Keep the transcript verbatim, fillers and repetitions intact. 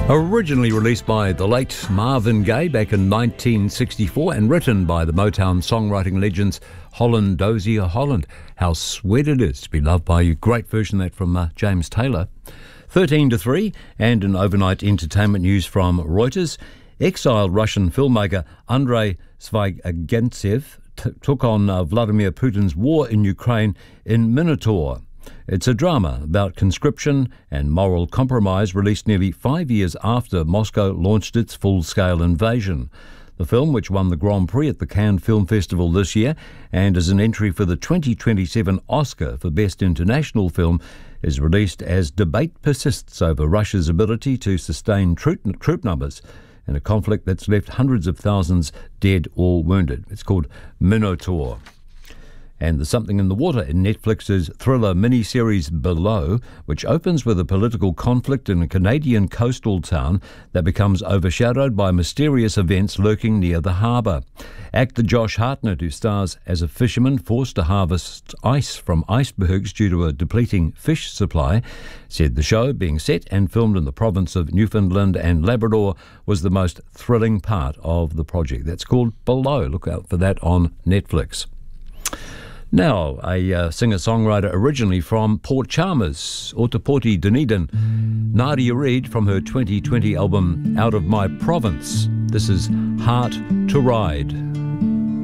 Originally released by the late Marvin Gaye back in nineteen sixty-four and written by the Motown songwriting legends Holland Dozier Holland. How sweet it is to be loved by you. Great version of that from uh, James Taylor. thirteen to three, and an overnight entertainment news from Reuters. Exiled Russian filmmaker Andrei Zvygantsev t- took on uh, Vladimir Putin's war in Ukraine in Minotaur. It's a drama about conscription and moral compromise, released nearly five years after Moscow launched its full-scale invasion. The film, which won the Grand Prix at the Cannes Film Festival this year and is an entry for the twenty twenty-seven Oscar for Best International Film, is released as debate persists over Russia's ability to sustain troop, troop numbers in a conflict that's left hundreds of thousands dead or wounded. It's called Minotaur. And there's something in the water in Netflix's thriller miniseries Below, which opens with a political conflict in a Canadian coastal town that becomes overshadowed by mysterious events lurking near the harbour. Actor Josh Hartnett, who stars as a fisherman forced to harvest ice from icebergs due to a depleting fish supply, said the show, being set and filmed in the province of Newfoundland and Labrador, was the most thrilling part of the project. That's called Below. Look out for that on Netflix. Now, a uh, singer-songwriter originally from Port Chalmers, Otapoti, Dunedin, Nadia Reid, from her twenty twenty album Out of My Province. This is Heart to Ride.